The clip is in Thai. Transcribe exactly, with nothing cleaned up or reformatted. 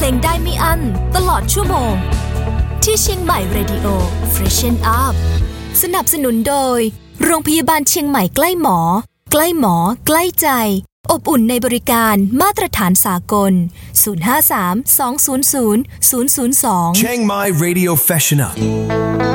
งได้ไม่อั้นตลอดชั่วโมงที่เชียงใหม่ Radio Freshen Up สนับสนุนโดยโรงพยาบาลเชียงใหม่ใกล้หมอใกล้หมอใกล้ใจอบอุ่นในบริการมาตรฐานสากลศูนย์ ห้า สาม สอง ศูนย์ ศูนย์ ศูนย์ ศูนย์ สอง Chiang Mai Radio Freshen Up